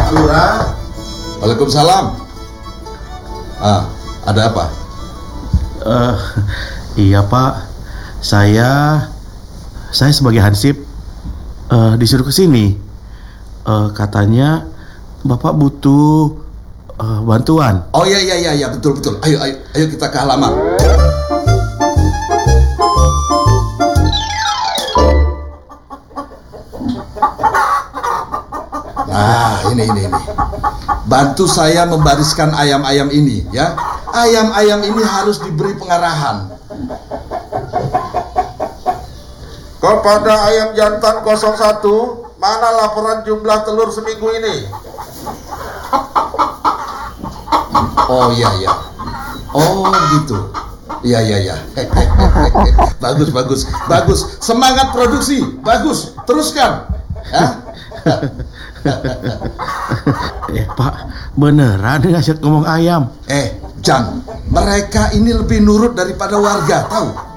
Pak Lurah. Waalaikumsalam. Ada apa? Iya Pak, saya sebagai Hansip disuruh ke sini. Katanya Bapak butuh bantuan. Oh iya betul. Ayo kita ke halaman. Nah, ini. Bantu saya membariskan ayam-ayam ini, ya. Ayam-ayam ini harus diberi pengarahan. Kepada ayam jantan 01, mana laporan jumlah telur seminggu ini? Oh iya. Oh gitu. Iya. Bagus. Semangat produksi. Bagus. Teruskan. Ya. Pak, beneran ngasih ngomong ayam? Jan, mereka ini lebih nurut daripada warga, tahu?